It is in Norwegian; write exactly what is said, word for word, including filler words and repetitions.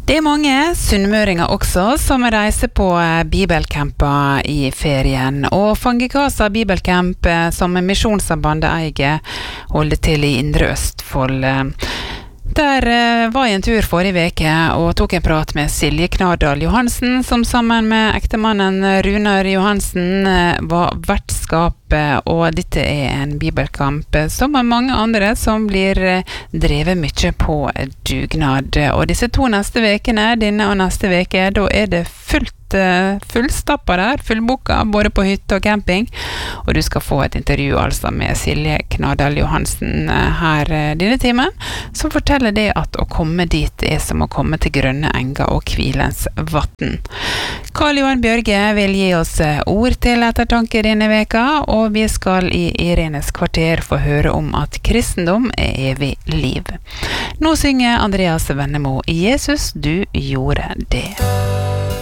Det er mange sunnmøringer også som reiser på bibelcamper i ferien, og Fangekasa bibelcamp som Misjonssambandet eier holder til i Indre Østfold. Der var jeg en tur forrige veke og tok en prat med Silje Knardal Johansen, som sammen med ektemannen Runar Johansen var vertskap, og dette er en bibelkamp som er mange andre som blir drevet mye på dugnad. Og disse to neste vekene, denne og neste veke, da er det fullt fullstappa der, fullboka, både på hytte og camping, og du skal få et intervju altså med Silje Knardal Johansen her denne timen, som forteller det at å komme dit er som å komme til grønne enger og Kvilens vatten. Karl Johan Bjørge vil gi oss ord til ettertanke denne veka, og vi skal i Irenes kvarter få høre om at kristendom er evig liv. Nå synger Andreas Vennemo, Jesus, du gjorde det.